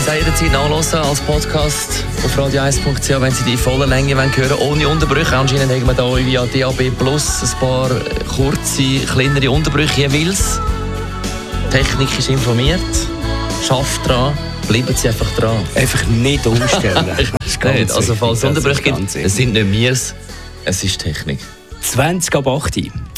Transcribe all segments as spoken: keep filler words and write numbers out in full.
können Sie auch jederzeit nachhören als Podcast auf radio eins punkt c h, wenn Sie die volle Länge hören wollen, ohne Unterbrüche. Anscheinend haben wir hier via D A B Plus ein paar kurze, kleinere Unterbrüche jeweils. Die Technik ist informiert, schafft dran, bleiben Sie einfach dran. Einfach nicht umstellen. Nicht. Also falls es Unterbrüche gibt, es sind nicht wir, es ist Technik. zwanzig ab acht.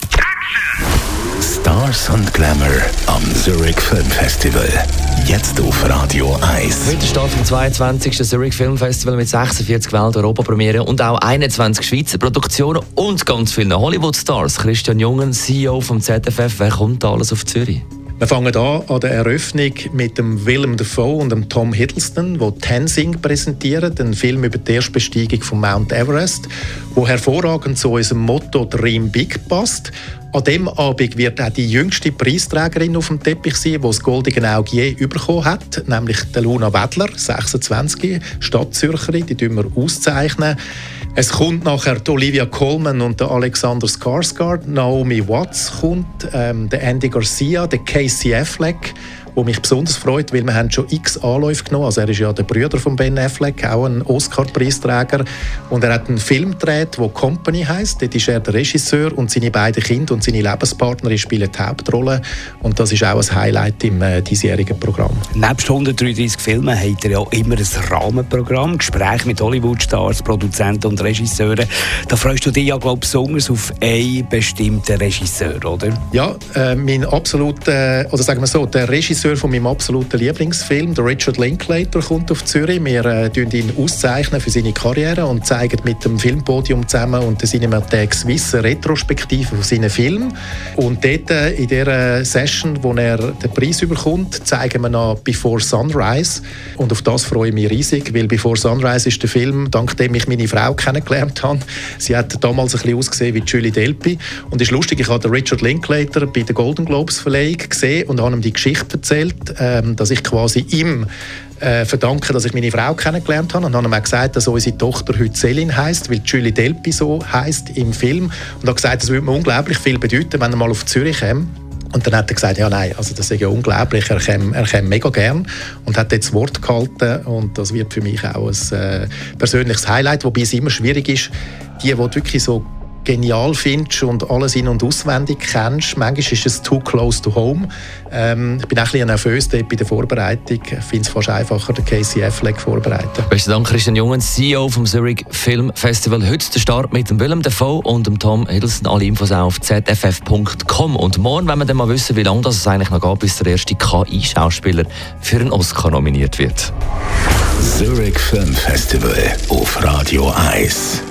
Stars und Glamour am Zurich Film Festival. Jetzt auf Radio eins. Heute steht vom zweiundzwanzigsten Zurich Film Festival mit sechsundvierzig Welt-Europa-Premieren und auch einundzwanzig Schweizer Produktionen und ganz vielen Hollywood-Stars. Christian Jungen, C E O vom Z F F, wer kommt da alles auf Zürich? Wir fangen an an der Eröffnung mit dem Willem Dafoe und dem Tom Hiddleston, die Tenzing präsentieren, einen Film über die Erstbesteigung von Mount Everest, wo hervorragend zu unserem Motto «Dream Big» passt. An diesem Abend wird auch die jüngste Preisträgerin auf dem Teppich sein, die das Goldene Auge je bekommen hat, nämlich die Luna Wedler, sechsundzwanzig, Stadtzürcherin, die wir auszeichnen. Es kommt nachher die Olivia Colman und der Alexander Skarsgård, Naomi Watts kommt, ähm, der Andy Garcia, der Casey Affleck, wo mich besonders freut, weil wir haben schon x Anläufe genommen. Also er ist ja der Bruder von Ben Affleck, auch ein Oscar-Preisträger. Und er hat einen Film gedreht, der «Company» heisst. Dort ist er der Regisseur und seine beiden Kinder und seine Lebenspartnerin spielen die Hauptrolle. Und das ist auch ein Highlight im äh, diesjährigen Programm. Nebst hundertdreiunddreißig Filmen hat er ja immer ein Rahmenprogramm, Gespräche mit Hollywood-Stars, Produzenten und Regisseuren. Da freust du dich ja, glaube ich, besonders auf einen bestimmten Regisseur, oder? Ja, äh, mein absoluter, oder sagen wir so, der Regisseur von meinem absoluten Lieblingsfilm, der Richard Linklater, kommt auf Zürich. Wir äh, ihn auszeichnen für seine Karriere und zeigen mit dem Filmpodium zusammen und der Cinematheque Suisse eine Retrospektive von seinen Filmen. Und dort äh, in dieser Session, wo er den Preis bekommt, zeigen wir noch «Before Sunrise». Und auf das freue ich mich riesig, weil «Before Sunrise» ist der Film, dank dem ich meine Frau kennengelernt habe. Sie hat damals ein bisschen ausgesehen wie Julie Delpy. Und es ist lustig, ich habe den Richard Linklater bei der Golden Globes Verleihung gesehen und habe ihm die Geschichte erzählt, dass ich quasi ihm äh, verdanke, dass ich meine Frau kennengelernt habe. Und dann haben wir gesagt, dass unsere Tochter heute Céline heisst, weil Julie Delpy so heisst im Film. Und er hat gesagt, das würde mir unglaublich viel bedeuten, wenn er mal auf Zürich käme. Und dann hat er gesagt, ja nein, also das ist ja unglaublich, er käme, er käme mega gern und hat jetzt das Wort gehalten und das wird für mich auch ein äh, persönliches Highlight, wobei es immer schwierig ist, die, die wirklich so genial findest und alles in- und auswendig kennst. Manchmal ist es too close to home. Ähm, ich bin ein bisschen nervös bei der Vorbereitung. Ich finde es fast einfacher, den Casey Affleck vorbereiten. Besten Dank, Christian Jungen, C E O vom Zurich Film Festival. Heute der Start mit dem Willem Dafoe und dem Tom Hiddleston. Alle Infos auf z f f punkt com. Und morgen wollen wir dann mal wissen, wie lange das es eigentlich noch geht, bis der erste K I-Schauspieler für einen Oscar nominiert wird. Zurich Film Festival auf Radio eins.